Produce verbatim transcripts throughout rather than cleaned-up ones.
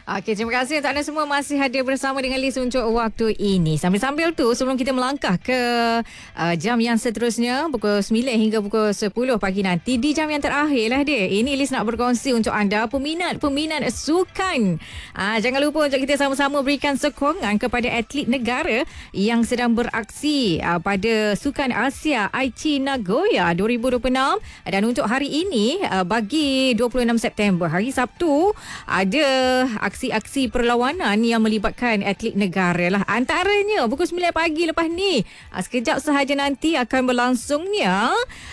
Okey, terima kasih untuk anda semua masih hadir bersama dengan Liz untuk waktu ini. Sambil-sambil tu, sebelum kita melangkah ke uh, jam yang seterusnya, pukul sembilan hingga pukul sepuluh pagi nanti, di jam yang terakhir lah dia. Ini Liz nak berkongsi untuk anda, peminat-peminat sukan. Uh, jangan lupa untuk kita sama-sama berikan sokongan kepada atlet negara yang sedang beraksi uh, pada Sukan Asia Aichi Nagoya dua ribu dua puluh enam. Dan untuk hari ini, uh, bagi dua puluh enam September, hari Sabtu, ada aksi-aksi perlawanan yang melibatkan atlet negara lah. Antaranya pukul sembilan pagi lepas ni. Sekejap sahaja nanti akan berlangsungnya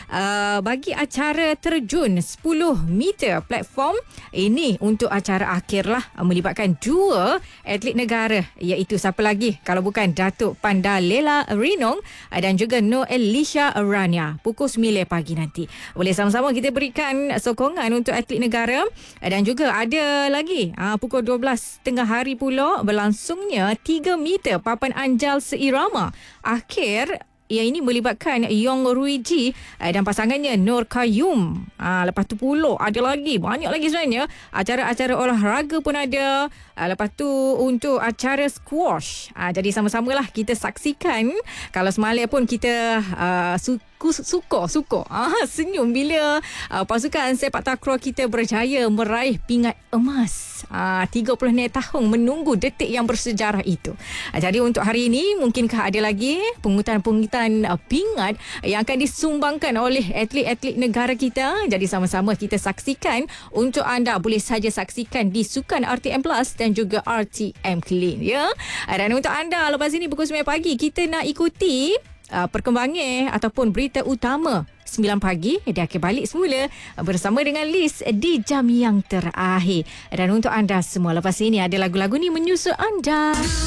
uh, bagi acara terjun sepuluh meter platform. Ini untuk acara akhir lah, melibatkan dua atlet negara, iaitu siapa lagi kalau bukan Datuk Pandalela Rinong dan juga Nur Elisha Rania. Pukul sembilan pagi nanti. Boleh sama-sama kita berikan sokongan untuk atlet negara. Dan juga ada lagi uh, pukul dua belas tengah hari pula berlangsungnya tiga meter papan anjal seirama akhir, yang ini melibatkan Yong Ruiji dan pasangannya Nur Kayum. Ha, lepas tu pula ada lagi, banyak lagi sebenarnya. Acara-acara olahraga pun ada. Ha, lepas tu untuk acara squash. Ha, jadi sama-samalah kita saksikan. Kalau semalam pun kita uh, suka, suka, suka. Ha, senyum bila uh, pasukan sepak takraw kita berjaya meraih pingat emas. Ha, tiga puluh enam tahun menunggu detik yang bersejarah itu. Ha, jadi untuk hari ini, mungkinkah ada lagi pungutan-pungutan pingat yang akan disumbangkan oleh atlet-atlet negara kita. Jadi sama-sama kita saksikan. Untuk anda boleh saja saksikan di Sukan R T M Plus dan juga R T M Clean, ya. Dan untuk anda lepas ini pukul sembilan pagi kita nak ikuti uh, perkembangan ataupun berita utama sembilan pagi. Dia akan balik semula bersama dengan Liz di jam yang terakhir. Dan untuk anda semua, lepas ini ada lagu-lagu ni menyusul anda.